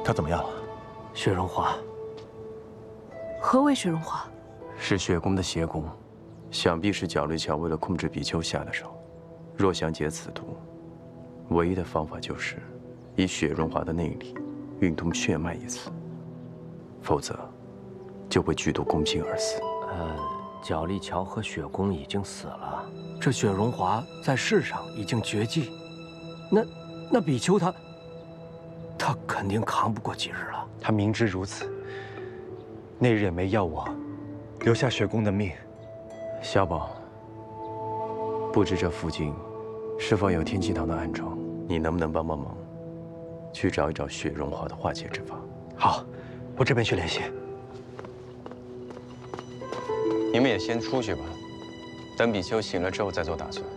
他怎么样了？ 血荣华何为血荣华？ 是血宫的邪功，想必是角力桥为了控制比丘下的手。若想解此毒，唯一的方法就是以血荣华的内力运动血脉一次，否则就会剧毒攻心而死。角力桥和血宫已经死了，这血荣华在世上已经绝迹，那比丘他肯定扛不过几日了。 他明知如此，那日也没要我留下血宫的命。 小宝，不知这附近是否有天机堂的暗桩？你能不能帮帮忙，去找一找血荣华的化解之法？ 好，我这边去联系。 你们也先出去吧，等比丘醒了之后再做打算。